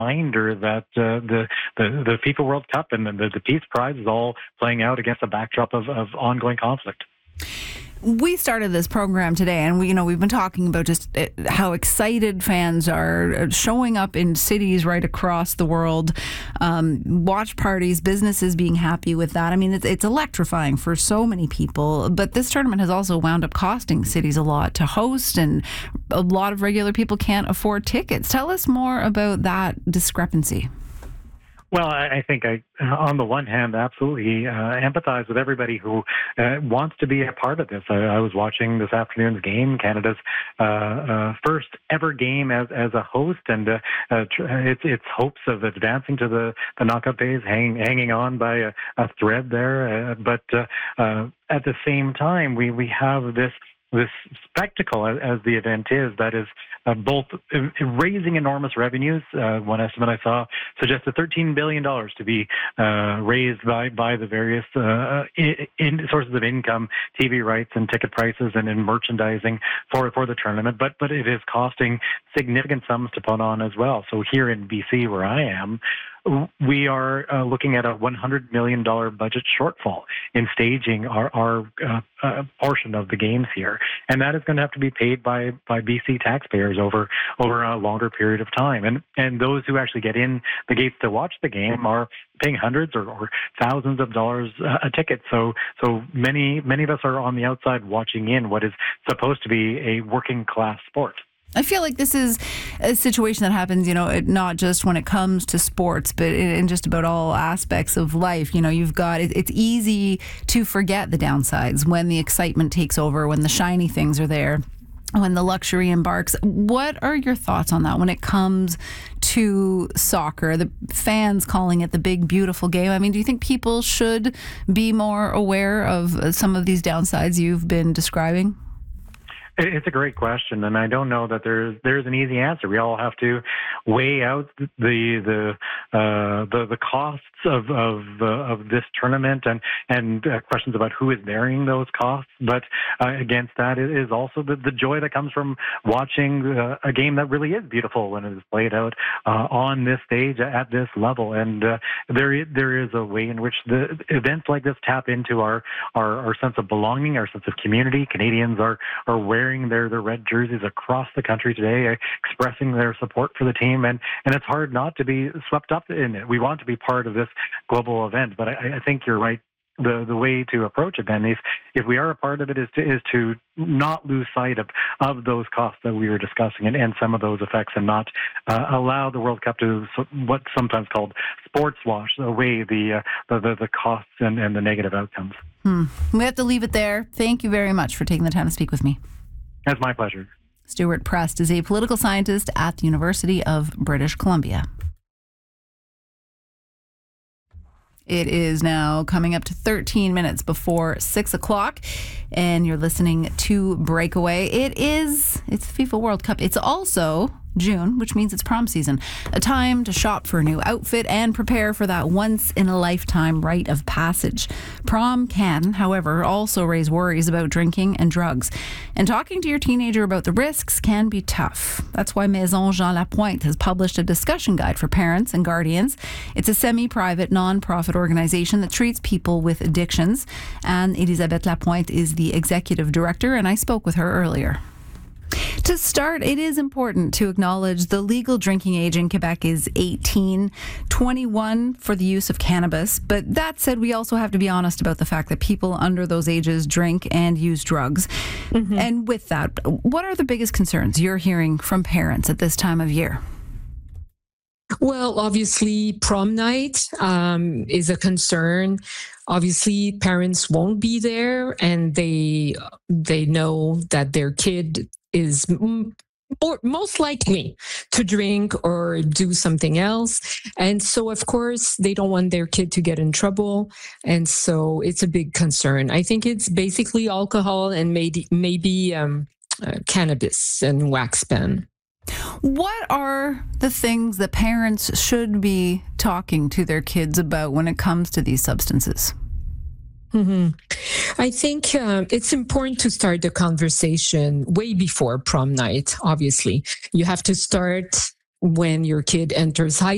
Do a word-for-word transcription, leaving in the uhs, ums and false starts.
reminder that uh, the, the the FIFA World Cup and the, the Peace Prize is all playing out against a backdrop of, of ongoing conflict. We started this program today, and we, you know, we've been talking about just how excited fans are showing up in cities right across the world, um, watch parties, businesses being happy with that. I mean, it's, it's electrifying for so many people. But this tournament has also wound up costing cities a lot to host, and a lot of regular people can't afford tickets. Tell us more about that discrepancy. Well, I think I, on the one hand, absolutely uh, empathize with everybody who uh, wants to be a part of this. I, I was watching this afternoon's game, Canada's uh, uh, first ever game as as a host, and uh, uh, its its hopes of advancing to the, the knockout phase hang, hanging on by a, a thread there. Uh, but uh, uh, at the same time, we we have this. this spectacle, as the event is, that is uh, both raising enormous revenues. Uh, one estimate I saw suggested thirteen billion dollars to be uh, raised by, by the various uh, in, in sources of income, T V rights and ticket prices and in merchandising for, for the tournament. But, but it is costing significant sums to put on as well. So here in B C, where I am, we are uh, looking at a one hundred million dollars budget shortfall in staging our, our uh, uh, portion of the games here. And that is going to have to be paid by, by B C taxpayers over over a longer period of time. And and those who actually get in the gates to watch the game are paying hundreds or, or thousands of dollars a ticket. So so many many of us are on the outside watching in what is supposed to be a working class sport. I feel like this is a situation that happens, you know, not just when it comes to sports, but in just about all aspects of life. You know, you've got, it's easy to forget the downsides when the excitement takes over, when the shiny things are there, when the luxury embarks. What are your thoughts on that when it comes to soccer, the fans calling it the big, beautiful game? I mean, do you think people should be more aware of some of these downsides you've been describing? It's a great question, and I don't know that there's there's an easy answer. We all have to weigh out the the uh, the, the costs of of uh, of this tournament and and uh, questions about who is bearing those costs. But uh, against that is also the, the joy that comes from watching uh, a game that really is beautiful when it is played out uh, on this stage at this level. And uh, there is, there is a way in which the events like this tap into our our, our sense of belonging, our sense of community. Canadians are are wearing their, their red jerseys across the country today, expressing their support for the team, and, and it's hard not to be swept up in it. We want to be part of this global event, but I, I think you're right. The the way to approach it then is, if we are a part of it, is to is to not lose sight of, of those costs that we were discussing and, and some of those effects, and not uh, allow the World Cup to what's sometimes called sports wash away the uh, the, the the costs and, and the negative outcomes. Hmm. We have to leave it there. Thank you very much for taking the time to speak with me. That's my pleasure. Stuart Prest is a political scientist at the University of British Columbia. It is now coming up to thirteen minutes before six o'clock, and you're listening to Breakaway. It is, it's the FIFA World Cup. It's also June, which means it's prom season, a time to shop for a new outfit and prepare for that once-in-a-lifetime rite of passage. Prom can, however, also raise worries about drinking and drugs. And talking to your teenager about the risks can be tough. That's why Maison Jean Lapointe has published a discussion guide for parents and guardians. It's a semi-private, non-profit organization that treats people with addictions. And Elisabeth Lapointe is the executive director, and I spoke with her earlier. To start, it is important to acknowledge the legal drinking age in Quebec is eighteen, twenty-one for the use of cannabis. But that said, we also have to be honest about the fact that people under those ages drink and use drugs. Mm-hmm. And with that, what are the biggest concerns you're hearing from parents at this time of year? Well, obviously, prom night um, is a concern. Obviously, parents won't be there, and they they know that their kid is more, most likely to drink or do something else. And so, of course, they don't want their kid to get in trouble. And so it's a big concern. I think it's basically alcohol and maybe, maybe um, uh, cannabis and wax pen. What are the things that parents should be talking to their kids about when it comes to these substances? Mm-hmm. I think uh, it's important to start the conversation way before prom night, obviously. You have to start when your kid enters high